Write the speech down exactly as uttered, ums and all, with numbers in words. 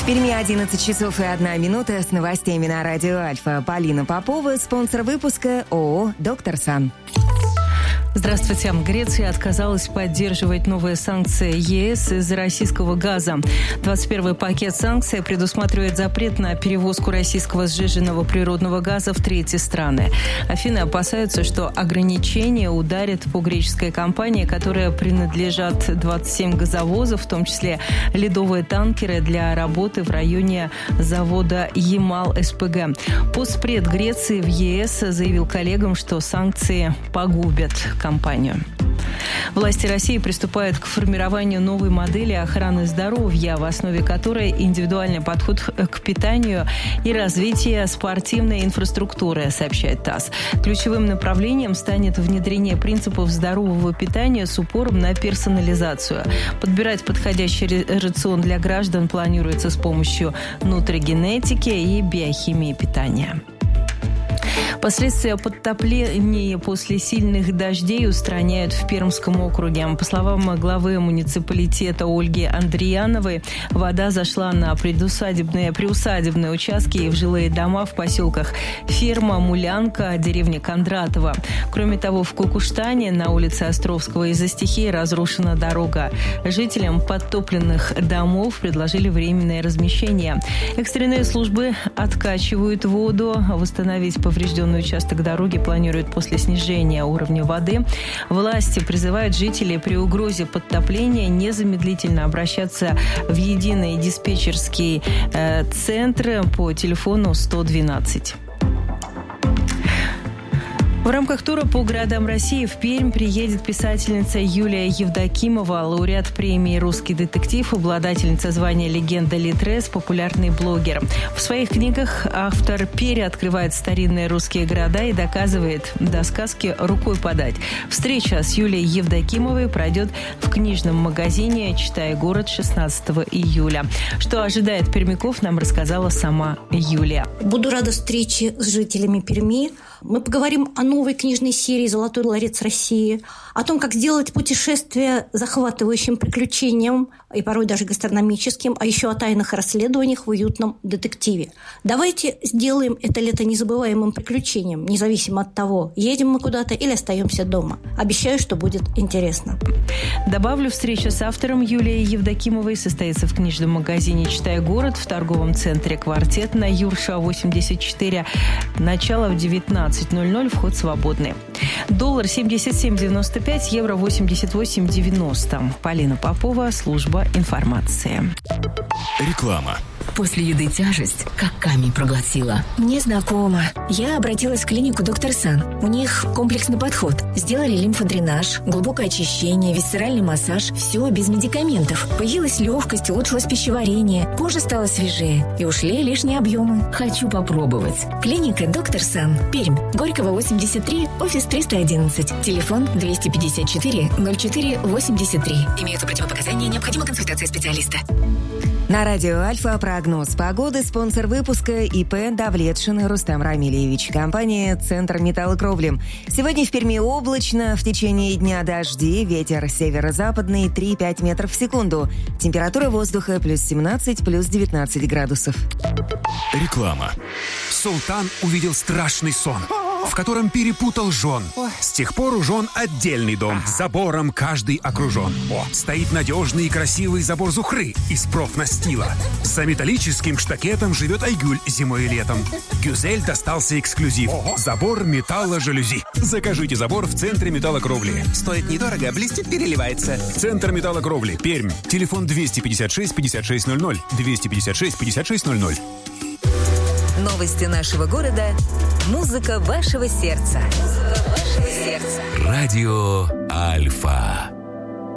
Перми одиннадцать часов и одна минута с новостями на радио Альфа. Полина Попова, спонсор выпуска ООО «Доктор Сан». Здравствуйте. Греция отказалась поддерживать новые санкции ЕС из-за российского газа. двадцать первый пакет санкций предусматривает запрет на перевозку российского сжиженного природного газа в третьи страны. Афины опасаются, что ограничения ударят по греческой компании, которая принадлежат двадцать семь газовозов, в том числе ледовые танкеры для работы в районе завода Ямал-СПГ. Постпред Греции в ЕС заявил коллегам, что санкции погубят компанию. Власти России приступают к формированию новой модели охраны здоровья, в основе которой индивидуальный подход к питанию и развитие спортивной инфраструктуры, сообщает ТАСС. Ключевым направлением станет внедрение принципов здорового питания с упором на персонализацию. Подбирать подходящий рацион для граждан планируется с помощью нутригенетики и биохимии питания. Последствия подтопления после сильных дождей устраняют в Пермском округе. По словам главы муниципалитета Ольги Андрияновой, вода зашла на предусадебные, приусадебные участки и в жилые дома в поселках Ферма, Мулянка, деревня Кондратова. Кроме того, в Кукуштане на улице Островского из-за стихии разрушена дорога. Жителям подтопленных домов предложили временное размещение. Экстренные службы откачивают воду. Восстановить поврежденный участок дороги планируют после снижения уровня воды. Власти призывают жителей при угрозе подтопления незамедлительно обращаться в единый диспетчерский э, центр по телефону сто двенадцать. В рамках тура по городам России в Пермь приедет писательница Юлия Евдокимова, лауреат премии «Русский детектив», обладательница звания «Легенда Литрес», популярный блогер. В своих книгах автор переоткрывает старинные русские города и доказывает, до сказки рукой подать. Встреча с Юлией Евдокимовой пройдет в книжном магазине «Читай город» шестнадцатого июля. Что ожидает пермяков, нам рассказала сама Юлия. Буду рада встрече с жителями Перми. Мы поговорим о новой книжной серии «Золотой ларец России», о том, как сделать путешествие захватывающим приключением и порой даже гастрономическим, а еще о тайных расследованиях в уютном детективе. Давайте сделаем это лето незабываемым приключением, независимо от того, едем мы куда-то или остаемся дома. Обещаю, что будет интересно. Добавлю, встреча с автором Юлией Евдокимовой состоится в книжном магазине «Читай город» в торговом центре «Квартет» на Юрша восемьдесят четыре. Начало в девятнадцать ноль ноль, вход свободный. Доллар семьдесят семь девяносто пять, евро восемьдесят восемь девяносто. Полина Попова, служба информации. Реклама. После еды тяжесть, как камень проглотила. Мне знакомо. Я обратилась в клинику «Доктор Сан». У них комплексный подход. Сделали лимфодренаж, глубокое очищение, висцеральный массаж. Все без медикаментов. Появилась легкость, улучшилось пищеварение. Кожа стала свежее. И ушли лишние объемы. Хочу попробовать. Клиника «Доктор Сан». Пермь. Горького, восемьдесят три, офис триста одиннадцать. Телефон двести пятьдесят четыре ноль четыре восемьдесят три. Имеются противопоказания, необходима консультация специалиста. На радио Альфа прогноз погоды, спонсор выпуска ИП Давлетшин Рустам Рамильевич, компания «Центр металлокровли». Сегодня в Перми облачно, в течение дня дожди, ветер северо-западный три-пять метров в секунду. Температура воздуха плюс семнадцать, плюс девятнадцать градусов. Реклама. Султан увидел страшный сон, в котором перепутал жен. С тех пор у жен отдельный дом, забором каждый окружен. Стоит надежный и красивый забор Зухры из профнастила. За металлическим штакетом живет Айгуль зимой и летом. Гюзель достался эксклюзив. Забор металло-жалюзи. Закажите забор в центре металлокровли. Стоит недорого, блестит, переливается. Центр металлокровли, Пермь. Телефон двести пятьдесят шесть пятьдесят шесть ноль ноль. двести пятьдесят шесть пятьдесят шесть ноль ноль. Новости нашего города. Музыка вашего сердца. Музыка вашего сердца. Радио Альфа.